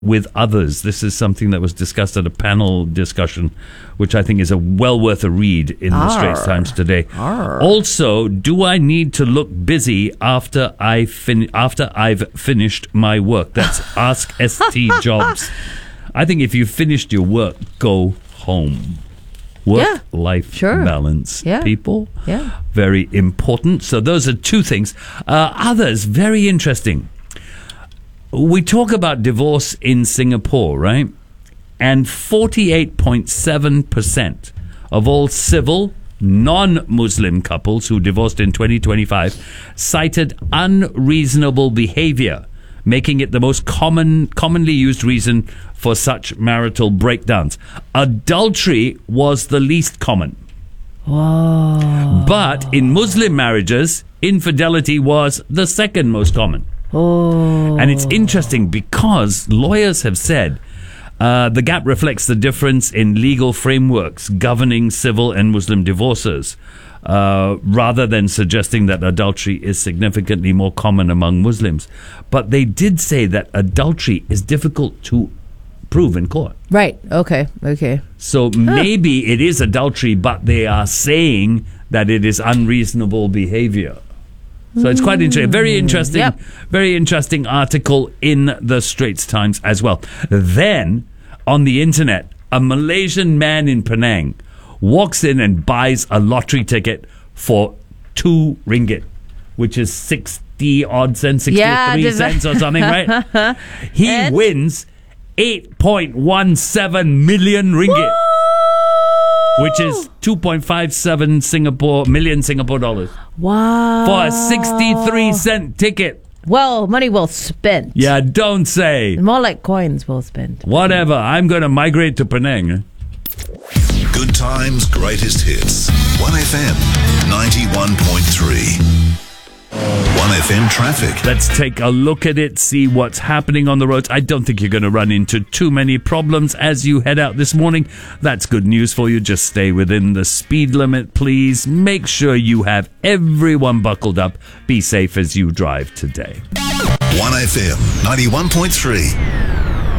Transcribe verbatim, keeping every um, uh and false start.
with others. This is something that was discussed at a panel discussion, which I think is a well worth a read in the Straits Times today. Arr. Also, do I need to look busy after I fin- after I've finished my work? That's Ask S T Jobs. I think if you've finished your work, go home. Work-life yeah, sure. balance, yeah. people. Yeah. Very important. So those are two things. Uh, others, very interesting. We talk about divorce in Singapore, right? And forty-eight point seven percent of all civil non-Muslim couples who divorced in twenty twenty-five cited unreasonable behavior, making it the most common, commonly used reason for such marital breakdowns. Adultery was the least common. Whoa. But in Muslim marriages, infidelity was the second most common. Oh. And it's interesting because lawyers have said uh, the gap reflects the difference in legal frameworks governing civil and Muslim divorces, uh, rather than suggesting that adultery is significantly more common among Muslims. But they did say that adultery is difficult to prove in court. Right. Okay. Okay. So huh. maybe it is adultery, but they are saying that it is unreasonable behavior. So it's quite interesting. Very interesting. Yep. Very interesting article in the Straits Times as well. Then, on the internet, a Malaysian man in Penang walks in and buys a lottery ticket for two ringgit, which is sixty odd cents, sixty-three yeah, cents or something, right? He and? wins eight point one seven million ringgit. Woo! Which is two point five seven Singapore million Singapore dollars. Wow. For a sixty-three cent ticket. Well, money well spent. Yeah, don't say. More like coins well spent. Whatever. I'm going to migrate to Penang. Good times, greatest hits. one F M ninety-one point three. one F M traffic. Let's take a look at it, see what's happening on the roads. I don't think you're going to run into too many problems as you head out this morning. That's good news for you. Just stay within the speed limit, please. Make sure you have everyone buckled up. Be safe as you drive today. one F M ninety-one point three.